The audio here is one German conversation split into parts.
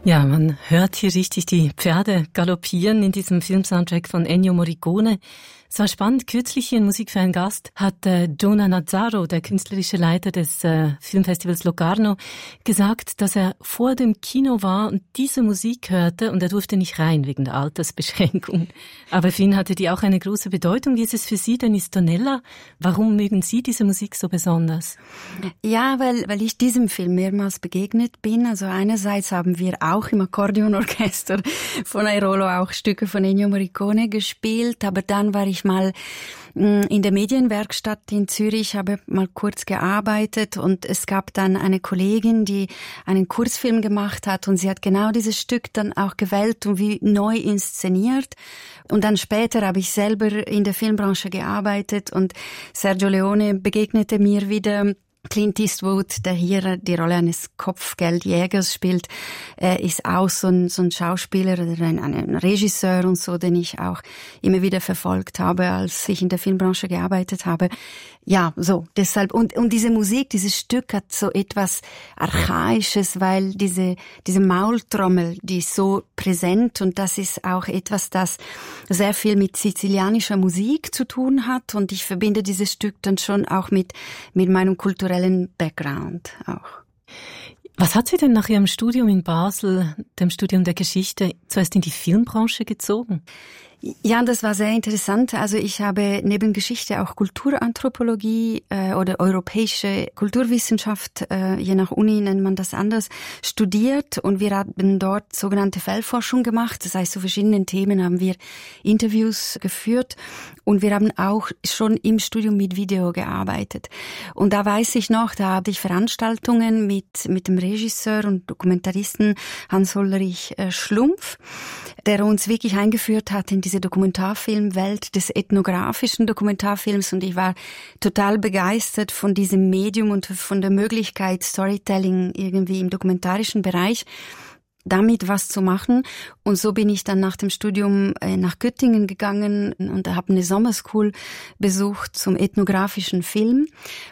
Ja, man hört hier richtig die Pferde galoppieren in diesem Filmsoundtrack von Ennio Morricone. Es war spannend, kürzlich hier in Musik für einen Gast hat Jonah Nazzaro, der künstlerische Leiter des Filmfestivals Locarno, gesagt, dass er vor dem Kino war und diese Musik hörte und er durfte nicht rein wegen der Altersbeschränkung. Aber für ihn hatte die auch eine große Bedeutung. Wie ist es für Sie, Denise Tonella? Warum mögen Sie diese Musik so besonders? Ja, weil ich diesem Film mehrmals begegnet bin. Also einerseits haben wir auch im Akkordeonorchester von Airolo auch Stücke von Ennio Morricone gespielt, aber dann war ich mal in der Medienwerkstatt in Zürich, habe mal kurz gearbeitet und es gab dann eine Kollegin, die einen Kurzfilm gemacht hat und sie hat genau dieses Stück dann auch gewählt und wie neu inszeniert. Und dann später habe ich selber in der Filmbranche gearbeitet und Sergio Leone begegnete mir wieder. Clint Eastwood, der hier die Rolle eines Kopfgeldjägers spielt, ist auch so ein Schauspieler oder ein Regisseur und so, den ich auch immer wieder verfolgt habe, als ich in der Filmbranche gearbeitet habe. Ja, so, deshalb. Und diese Musik, dieses Stück hat so etwas Archaisches, weil diese Maultrommel, die ist so präsent und das ist auch etwas, das sehr viel mit sizilianischer Musik zu tun hat und ich verbinde dieses Stück dann schon auch mit meinem kulturellen Background auch. Was hat Sie denn nach Ihrem Studium in Basel, dem Studium der Geschichte, zuerst in die Filmbranche gezogen? Ja, das war sehr interessant. Also ich habe neben Geschichte auch Kulturanthropologie oder europäische Kulturwissenschaft, je nach Uni nennt man das anders, studiert und wir haben dort sogenannte Feldforschung gemacht. Das heißt, zu verschiedenen Themen haben wir Interviews geführt und wir haben auch schon im Studium mit Video gearbeitet. Und da weiß ich noch, da hatte ich Veranstaltungen mit dem Regisseur und Dokumentaristen Hans-Ulrich Schlumpf, der uns wirklich eingeführt hat in diese Dokumentarfilmwelt des ethnografischen Dokumentarfilms und ich war total begeistert von diesem Medium und von der Möglichkeit, Storytelling irgendwie im dokumentarischen Bereich damit was zu machen. Und so bin ich dann nach dem Studium nach Göttingen gegangen und habe eine Sommerschool besucht zum ethnografischen Film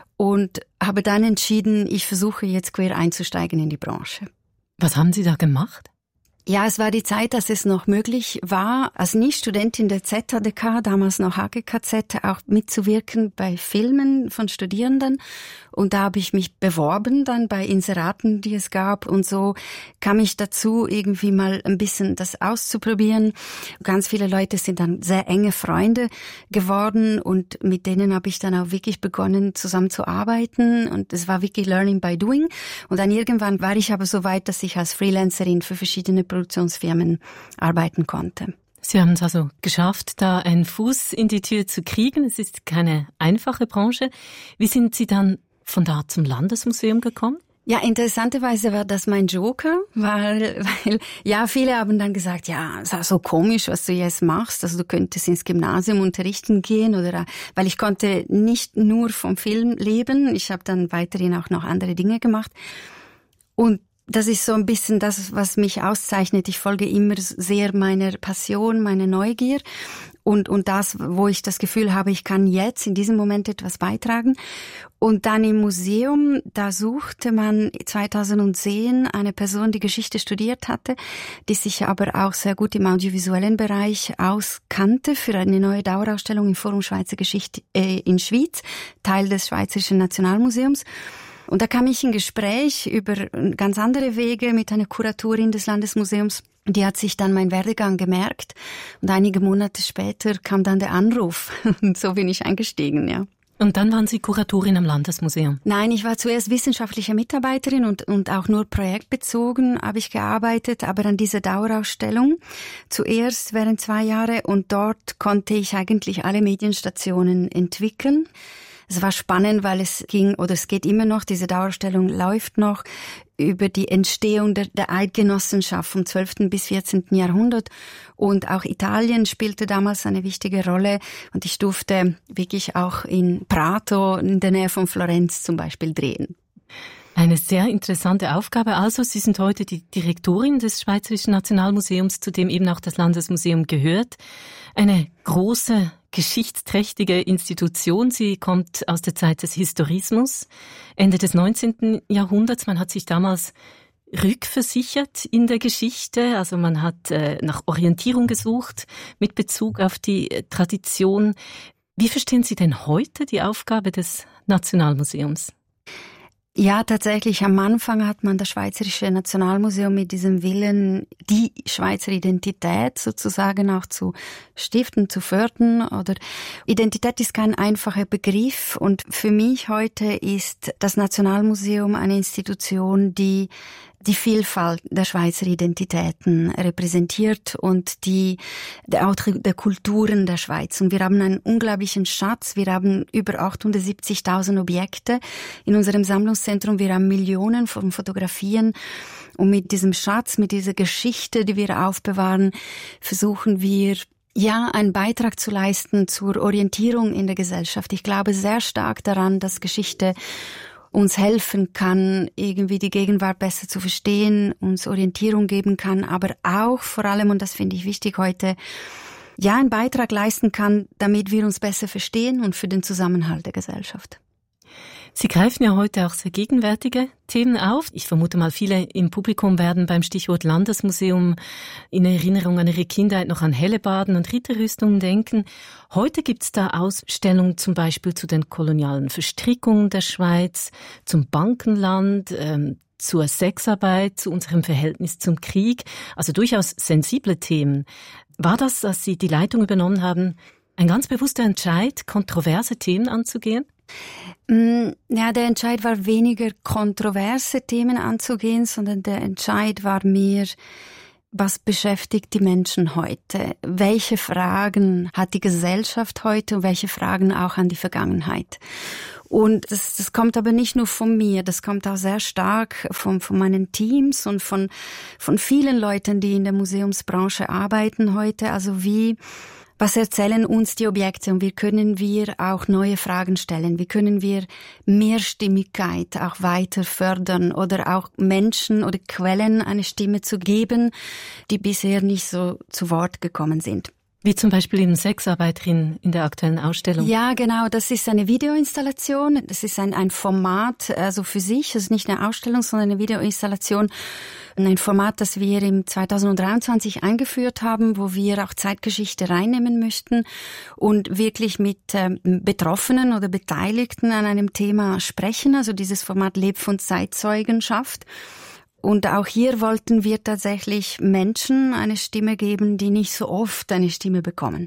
und habe dann entschieden, ich versuche jetzt quer einzusteigen in die Branche. Was haben Sie da gemacht? Ja, es war die Zeit, dass es noch möglich war, als Nicht-Studentin der ZHDK, damals noch HGKZ, auch mitzuwirken bei Filmen von Studierenden. Und da habe ich mich beworben dann bei Inseraten, die es gab. Und so kam ich dazu, irgendwie mal ein bisschen das auszuprobieren. Ganz viele Leute sind dann sehr enge Freunde geworden und mit denen habe ich dann auch wirklich begonnen, zusammen zu arbeiten. Und es war wirklich Learning by Doing. Und dann irgendwann war ich aber so weit, dass ich als Freelancerin für verschiedene Produktionsfirmen arbeiten konnte. Sie haben es also geschafft, da einen Fuß in die Tür zu kriegen. Es ist keine einfache Branche. Wie sind Sie dann von da zum Landesmuseum gekommen? Ja, interessanterweise war das mein Joker, weil ja, viele haben dann gesagt, ja, es ist so komisch, was du jetzt machst, also du könntest ins Gymnasium unterrichten gehen oder, weil ich konnte nicht nur vom Film leben, ich habe dann weiterhin auch noch andere Dinge gemacht und das ist so ein bisschen das, was mich auszeichnet. Ich folge immer sehr meiner Passion, meiner Neugier und das, wo ich das Gefühl habe, ich kann jetzt in diesem Moment etwas beitragen. Und dann im Museum, da suchte man 2010 eine Person, die Geschichte studiert hatte, die sich aber auch sehr gut im audiovisuellen Bereich auskannte für eine neue Dauerausstellung im Forum Schweizer Geschichte in Schwyz, Teil des Schweizerischen Nationalmuseums. Und da kam ich in Gespräch über ganz andere Wege mit einer Kuratorin des Landesmuseums. Die hat sich dann meinen Werdegang gemerkt und einige Monate später kam dann der Anruf und so bin ich eingestiegen, ja. Und dann waren Sie Kuratorin am Landesmuseum? Nein, ich war zuerst wissenschaftliche Mitarbeiterin und auch nur projektbezogen habe ich gearbeitet, aber an dieser Dauerausstellung zuerst während 2 Jahre und dort konnte ich eigentlich alle Medienstationen entwickeln. Es war spannend, weil es geht immer noch, diese Dauerausstellung läuft noch, über die Entstehung der Eidgenossenschaft vom 12. bis 14. Jahrhundert. Und auch Italien spielte damals eine wichtige Rolle. Und ich durfte wirklich auch in Prato, in der Nähe von Florenz zum Beispiel, drehen. Eine sehr interessante Aufgabe. Also, Sie sind heute die Direktorin des Schweizerischen Nationalmuseums, zu dem eben auch das Landesmuseum gehört. Eine große, geschichtsträchtige Institution. Sie kommt aus der Zeit des Historismus, Ende des 19. Jahrhunderts. Man hat sich damals rückversichert in der Geschichte. Also man hat nach Orientierung gesucht mit Bezug auf die Tradition. Wie verstehen Sie denn heute die Aufgabe des Nationalmuseums? Ja, tatsächlich. Am Anfang hat man das Schweizerische Nationalmuseum mit diesem Willen, die Schweizer Identität sozusagen auch zu stiften, zu fördern. Oder Identität ist kein einfacher Begriff. Und für mich heute ist das Nationalmuseum eine Institution, die Vielfalt der Schweizer Identitäten repräsentiert und auch der Kulturen der Schweiz. Und wir haben einen unglaublichen Schatz. Wir haben über 870.000 Objekte in unserem Sammlungszentrum. Wir haben Millionen von Fotografien. Und mit diesem Schatz, mit dieser Geschichte, die wir aufbewahren, versuchen wir, einen Beitrag zu leisten zur Orientierung in der Gesellschaft. Ich glaube sehr stark daran, dass Geschichte uns helfen kann, irgendwie die Gegenwart besser zu verstehen, uns Orientierung geben kann, aber auch vor allem, und das finde ich wichtig heute, einen Beitrag leisten kann, damit wir uns besser verstehen und für den Zusammenhalt der Gesellschaft. Sie greifen ja heute auch sehr gegenwärtige Themen auf. Ich vermute mal, viele im Publikum werden beim Stichwort Landesmuseum in Erinnerung an ihre Kindheit noch an Hellebaden und Ritterrüstungen denken. Heute gibt's da Ausstellungen zum Beispiel zu den kolonialen Verstrickungen der Schweiz, zum Bankenland, zur Sexarbeit, zu unserem Verhältnis zum Krieg. Also durchaus sensible Themen. War das, als Sie die Leitung übernommen haben, ein ganz bewusster Entscheid, kontroverse Themen anzugehen? Ja, der Entscheid war weniger kontroverse Themen anzugehen, sondern der Entscheid war mehr, was beschäftigt die Menschen heute? Welche Fragen hat die Gesellschaft heute und welche Fragen auch an die Vergangenheit? Und das kommt aber nicht nur von mir, das kommt auch sehr stark von meinen Teams und von vielen Leuten, die in der Museumsbranche arbeiten heute. Also was erzählen uns die Objekte und wie können wir auch neue Fragen stellen? Wie können wir Mehrstimmigkeit auch weiter fördern oder auch Menschen oder Quellen eine Stimme zu geben, die bisher nicht so zu Wort gekommen sind? Wie zum Beispiel in Sexarbeiterin in der aktuellen Ausstellung. Ja, genau. Das ist eine Videoinstallation. Das ist ein Format, also für sich. Das ist nicht eine Ausstellung, sondern eine Videoinstallation. Ein Format, das wir im 2023 eingeführt haben, wo wir auch Zeitgeschichte reinnehmen möchten und wirklich mit Betroffenen oder Beteiligten an einem Thema sprechen. Also dieses Format lebt von Zeitzeugenschaft. Und auch hier wollten wir tatsächlich Menschen eine Stimme geben, die nicht so oft eine Stimme bekommen.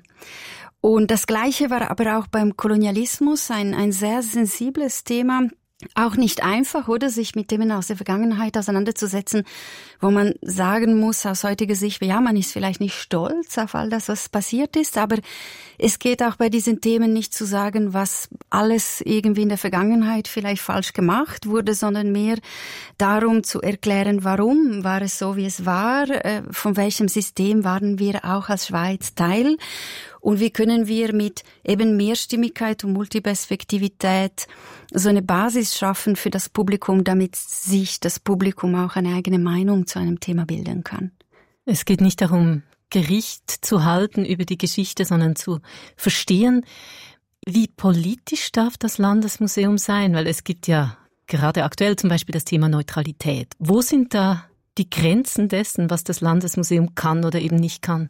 Und das Gleiche war aber auch beim Kolonialismus ein sehr sensibles Thema. Auch nicht einfach, oder, sich mit Themen aus der Vergangenheit auseinanderzusetzen, wo man sagen muss, aus heutiger Sicht, ja, man ist vielleicht nicht stolz auf all das, was passiert ist, aber es geht auch bei diesen Themen nicht zu sagen, was alles irgendwie in der Vergangenheit vielleicht falsch gemacht wurde, sondern mehr darum zu erklären, warum war es so, wie es war, von welchem System waren wir auch als Schweiz Teil und wie können wir mit eben Mehrstimmigkeit und Multiperspektivität so eine Basis schaffen für das Publikum, damit sich das Publikum auch eine eigene Meinung zu einem Thema bilden kann. Es geht nicht darum, Gericht zu halten über die Geschichte, sondern zu verstehen, wie politisch darf das Landesmuseum sein? Weil es gibt ja gerade aktuell zum Beispiel das Thema Neutralität. Wo sind da die Grenzen dessen, was das Landesmuseum kann oder eben nicht kann?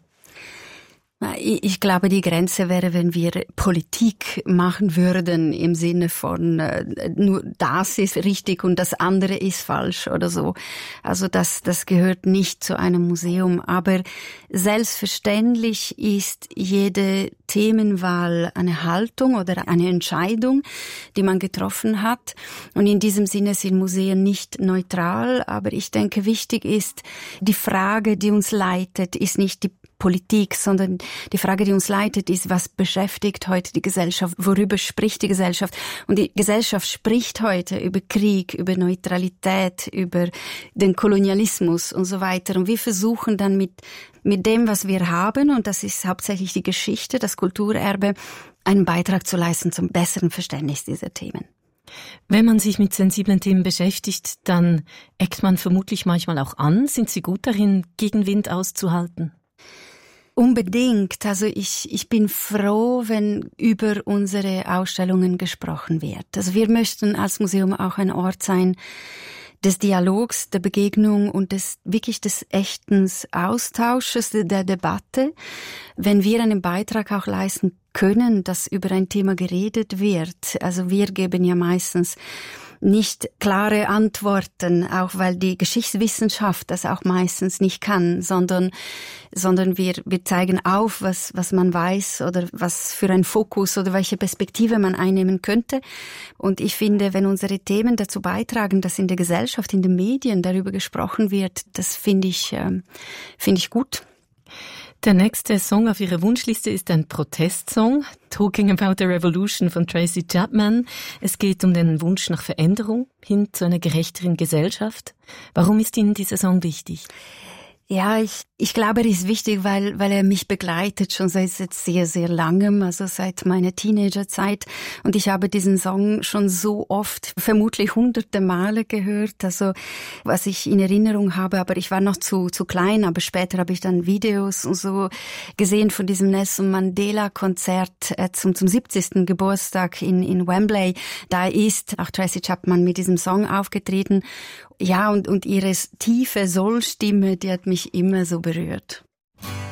Ich glaube, die Grenze wäre, wenn wir Politik machen würden im Sinne von nur das ist richtig und das andere ist falsch oder so. Also das gehört nicht zu einem Museum. Aber selbstverständlich ist jede Themenwahl eine Haltung oder eine Entscheidung, die man getroffen hat. Und in diesem Sinne sind Museen nicht neutral. Aber ich denke, wichtig ist, die Frage, die uns leitet, ist nicht die Politik, sondern die Frage, die uns leitet, ist, was beschäftigt heute die Gesellschaft? Worüber spricht die Gesellschaft? Und die Gesellschaft spricht heute über Krieg, über Neutralität, über den Kolonialismus und so weiter. Und wir versuchen dann mit dem, was wir haben, und das ist hauptsächlich die Geschichte, das Kulturerbe, einen Beitrag zu leisten zum besseren Verständnis dieser Themen. Wenn man sich mit sensiblen Themen beschäftigt, dann eckt man vermutlich manchmal auch an. Sind Sie gut darin, Gegenwind auszuhalten? Unbedingt. Also ich bin froh, wenn über unsere Ausstellungen gesprochen wird. Also wir möchten als Museum auch ein Ort sein, des Dialogs, der Begegnung und des echten Austausches, der Debatte, wenn wir einen Beitrag auch leisten können, dass über ein Thema geredet wird. Also wir geben ja meistens nicht klare Antworten, auch weil die Geschichtswissenschaft das auch meistens nicht kann, sondern wir zeigen auf, was man weiß oder was für ein Fokus oder welche Perspektive man einnehmen könnte. Und ich finde, wenn unsere Themen dazu beitragen, dass in der Gesellschaft, in den Medien darüber gesprochen wird, das finde ich gut. Der nächste Song auf Ihrer Wunschliste ist ein Protestsong, Talking About the Revolution von Tracy Chapman. Es geht um den Wunsch nach Veränderung hin zu einer gerechteren Gesellschaft. Warum ist Ihnen dieser Song wichtig? Ja, ich glaube, er ist wichtig, weil er mich begleitet schon seit sehr, sehr langem, also seit meiner Teenagerzeit. Und ich habe diesen Song schon so oft, vermutlich hunderte Male gehört, also was ich in Erinnerung habe, aber ich war noch zu klein, aber später habe ich dann Videos und so gesehen von diesem Nelson Mandela-Konzert zum 70. Geburtstag in Wembley. Da ist auch Tracy Chapman mit diesem Song aufgetreten. Ja, und ihre tiefe Soul-Stimme, die hat mich immer so berührt.